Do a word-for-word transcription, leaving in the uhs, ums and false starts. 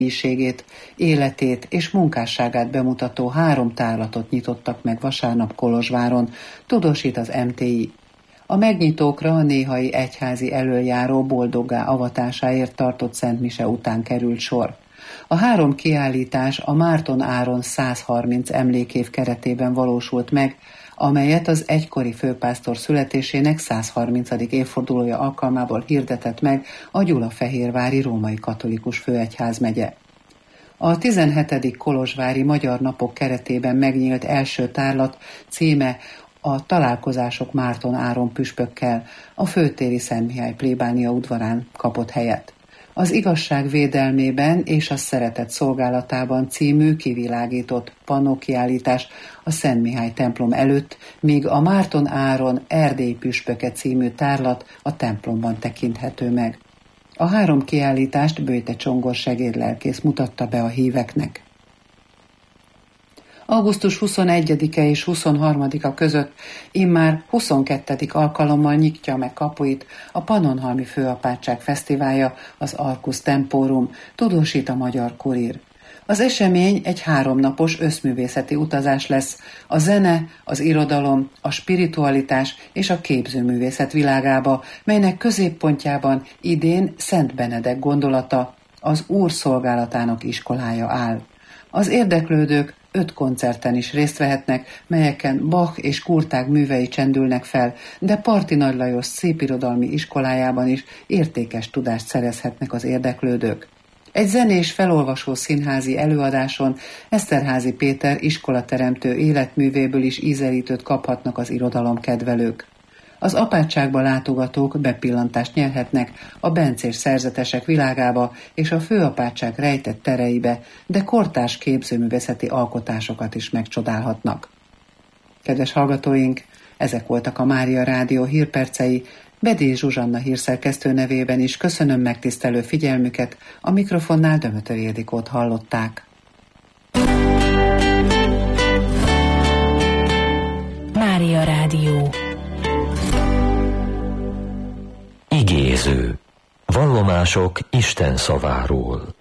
személyiségét, életét és munkásságát bemutató három tárlatot nyitottak meg vasárnap Kolozsváron, tudósít az em té i. A megnyitókra a néhai egyházi elöljáró boldoggá avatásáért tartott szentmise után került sor. A három kiállítás a Márton Áron száz harminc emlékév keretében valósult meg, amelyet az egykori főpásztor születésének száz harmincadik évfordulója alkalmából hirdetett meg a Gyulafehérvári Római Katolikus Főegyházmegye. A tizenhetedik Kolozsvári Magyar Napok keretében megnyílt első tárlat címe a Találkozások Márton Áron püspökkel a főtéri Szent Mihály plébánia udvarán kapott helyet. Az igazság védelmében és a szeretet szolgálatában című kivilágított pannókiállítás a Szent Mihály templom előtt, míg a Márton Áron Erdély püspöke című tárlat a templomban tekinthető meg. A három kiállítást Böjte Csongor segédlelkész mutatta be a híveknek. augusztus huszonegyedike és huszonharmadika között immár huszonkettedik alkalommal nyitja meg kapuit a Pannonhalmi Főapátság Fesztiválja, az Arcus Temporum, tudósít a Magyar Kurír. Az esemény egy háromnapos összművészeti utazás lesz a zene, az irodalom, a spiritualitás és a képzőművészet világába, melynek középpontjában idén Szent Benedek gondolata, az Úr szolgálatának iskolája áll. Az érdeklődők öt koncerten is részt vehetnek, melyeken Bach és Kurtág művei csendülnek fel, de Parti Nagy Lajos szépirodalmi iskolájában is értékes tudást szerezhetnek az érdeklődők. Egy zenés felolvasó színházi előadáson Eszterházy Péter iskolateremtő életművéből is ízelítőt kaphatnak az irodalomkedvelők. Az apátságba látogatók bepillantást nyerhetnek a bencés szerzetesek világába és a főapátság rejtett tereibe, de kortárs képzőművészeti alkotásokat is megcsodálhatnak. Kedves hallgatóink, ezek voltak a Mária Rádió hírpercei. Bedély Zsuzsanna hírszerkesztő nevében is köszönöm megtisztelő figyelmüket, a mikrofonnál Dömötör Ildikót hallották. Mária Rádió. Igéző. Vallomások Isten szaváról.